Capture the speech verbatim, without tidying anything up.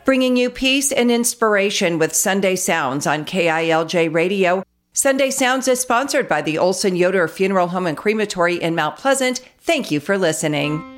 bringing you peace and inspiration with Sunday Sounds on K I L J Radio. Sunday Sounds is sponsored by the Olson Yoder Funeral Home and Crematory in Mount Pleasant. Thank you for listening.